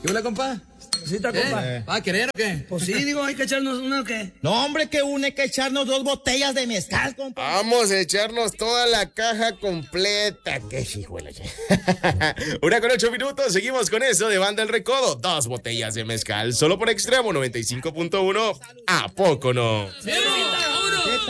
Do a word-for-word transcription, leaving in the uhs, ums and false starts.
¿Qué hola, compa? ¿Sí está, compa? ¿Eh? ¿Va a querer o qué? Pues sí, digo, hay que echarnos una o qué. No, hombre, que une, hay que echarnos dos botellas de mezcal, compa. Vamos a echarnos toda la caja completa. ¡Qué hijuela! Una con ocho minutos, seguimos con eso de Banda El Recodo. Dos botellas de mezcal, solo por Extremo noventa y cinco punto uno. ¿A poco no? ¡Sí!